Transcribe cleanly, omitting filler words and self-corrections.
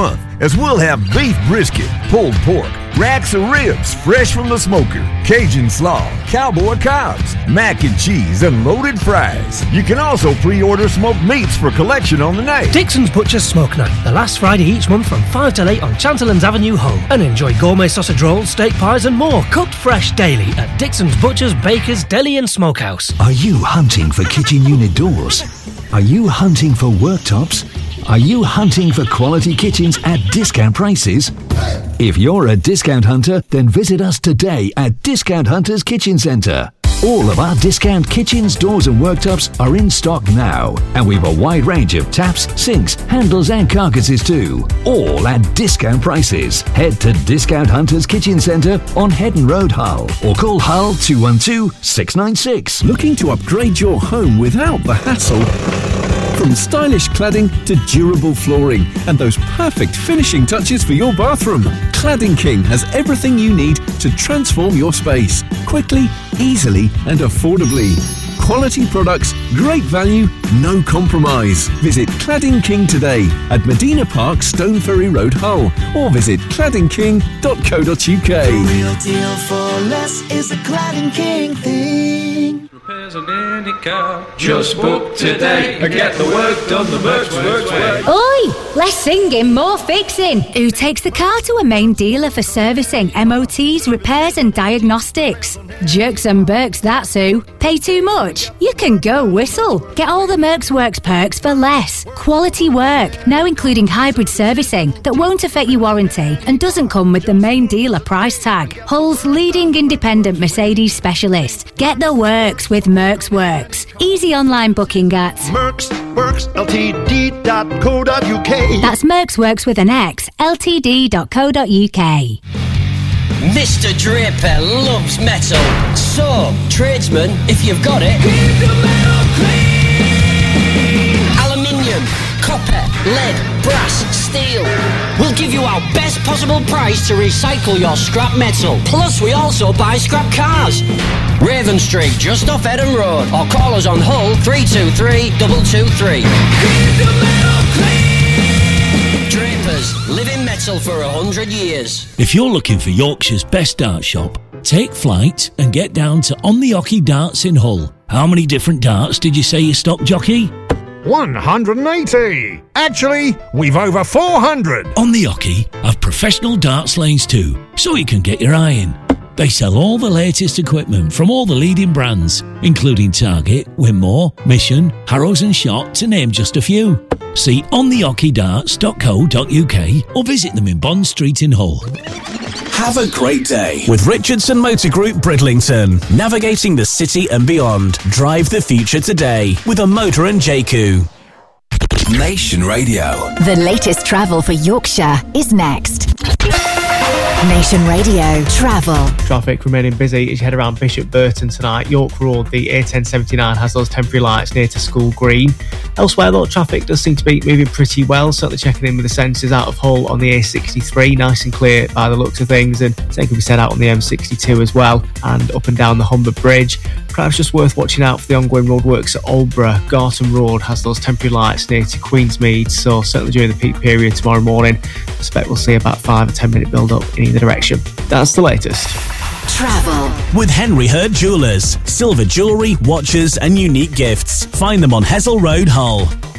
month, as we'll have beef brisket, pulled pork, racks of ribs fresh from the smoker, Cajun slaw, cowboy cobs, mac and cheese, and loaded fries. You can also pre-order smoked meats for collection on the night. Dixon's Butcher's Smoke Night, the last Friday each month from 5 till 8 on Chanterlands Avenue, Hull. And enjoy gourmet sausage rolls, steak pies and more, cooked fresh daily at Dixon's Butcher's, Bakers, Deli and Smokehouse. Are you hunting for kitchen unit doors? Are you hunting for worktops? Are you hunting for quality kitchens at discount prices? If you're a discount hunter, then visit us today at Discount Hunters Kitchen Centre. All of our discount kitchens, doors and worktops are in stock now, and we've a wide range of taps, sinks, handles and carcasses too, all at discount prices. Head to Discount Hunters Kitchen Centre on Headon Road, Hull, or call Hull 212 696. Looking to upgrade your home without the hassle? From stylish cladding to durable flooring and those perfect finishing touches for your bathroom, Cladding King has everything you need to transform your space quickly, easily and affordably. Quality products, great value, no compromise. Visit Cladding King today at Medina Park, Stoneferry Road, Hull, or visit claddingking.co.uk. The real deal for less is a Cladding King thing. Repairs on any car. Just book today and get the work done the Mercs way. Oi! Less singing, more fixing. Who takes the car to a main dealer for servicing, MOTs, repairs and diagnostics? Jerks and Burks, that's who. Pay too much? You can go whistle. Get all the Mercs Works perks for less. Quality work, now including hybrid servicing that won't affect your warranty and doesn't come with the main dealer price tag. Hull's leading independent Mercedes specialist. Get the works with Mercs Works. Easy online booking at mercsworksltd.co.uk. That's Mercs Works with an X, ltd.co.uk. Mr. Draper loves metal. So, tradesman, if you've got it, keep the metal clean. Aluminium, copper, lead, brass, steel. We'll give you our best possible price to recycle your scrap metal. Plus, we also buy scrap cars. Raven Street, just off Eden Road. Or call us on Hull 323 223. Keep the metal clean. Drapers, living metal for 100 years. If you're looking for Yorkshire's best dart shop, take flight and get down to On the Hockey Darts in Hull. How many different darts did you say you stock, jockey? 180! Actually, we've over 400! On the Hockey have professional darts lanes too, so you can get your eye in. They sell all the latest equipment from all the leading brands, including Target, Winmore, Mission, Harrows and Shot, to name just a few. See onthehockeydarts.co.uk or visit them in Bond Street in Hull. Have a great day with Richardson Motor Group Bridlington. Navigating the city and beyond. Drive the future today with a Motor and JQ. Nation Radio. The latest travel for Yorkshire is next. Nation Radio Travel. Traffic remaining busy as you head around Bishop Burton tonight. York Road, the A1079 has those temporary lights near to School Green. Elsewhere, though, traffic does seem to be moving pretty well. Certainly checking in with the sensors out of Hull on the A63, nice and clear by the looks of things, and same can be said out on the M62 as well, and up and down the Humber Bridge. Perhaps just worth watching out for the ongoing roadworks at Aldborough. Garton Road has those temporary lights near to Queensmead, so certainly during the peak period tomorrow morning, I suspect we'll see about 5 or 10 minute build up in either direction. That's the latest. Travel with Henry Hurd Jewellers. Silver jewellery, watches and unique gifts. Find them on Hessel Road, Hull.